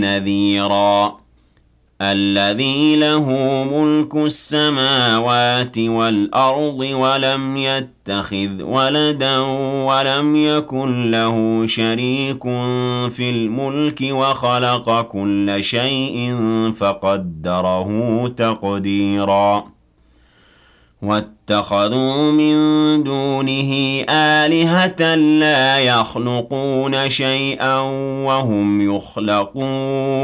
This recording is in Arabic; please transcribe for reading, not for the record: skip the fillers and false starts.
نذيرا الذي له ملك السماوات والأرض ولم يتخذ ولدا ولم يكن له شريك في الملك وخلق كل شيء فقدره تقديرا واتخذوا من دونه آلهة لا يخلقون شيئا وهم يخلقون